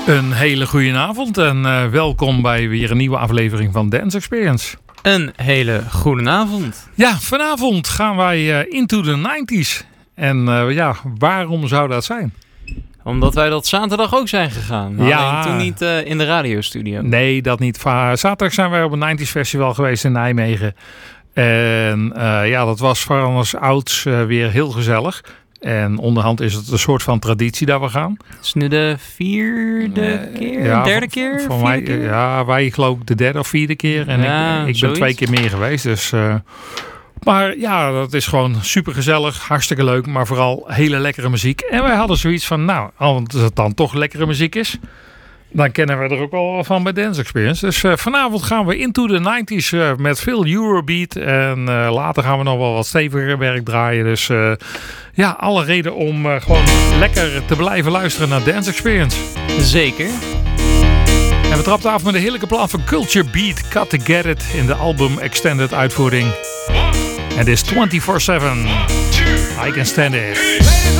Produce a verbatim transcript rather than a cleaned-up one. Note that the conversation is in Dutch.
Een hele goede avond en uh, welkom bij weer een nieuwe aflevering van Dance Experience. Een hele goede avond. Ja, vanavond gaan wij uh, into the nineties. En uh, ja, waarom zou dat zijn? Omdat wij dat zaterdag ook zijn gegaan. Maar ja. Alleen toen niet uh, in de radiostudio. Nee, dat niet. Zaterdag zijn wij op een nineties festival geweest in Nijmegen. En uh, ja, dat was voor ons ouds uh, weer heel gezellig. En onderhand is het een soort van traditie dat we gaan. Het is nu de vierde uh, keer? Ja, derde keer? Voor mij, keer? Ja, wij geloof ik de derde of vierde keer. En ja, ik, ik ben twee keer meer geweest. Dus, uh, maar ja, dat is gewoon super gezellig. Hartstikke leuk. Maar vooral hele lekkere muziek. En wij hadden zoiets van, nou, als het dan toch lekkere muziek is, dan kennen we er ook wel van bij Dance Experience. Dus uh, vanavond gaan we into the nineties uh, met veel Eurobeat. En uh, later gaan we nog wel wat steviger werk draaien. Dus uh, ja, alle reden om uh, gewoon lekker te blijven luisteren naar Dance Experience. Zeker. En we trapten af met een heerlijke plaat van Culture Beat, Cut to Get It, in de album Extended uitvoering. En dit is twenty-four seven. I Can Stand It.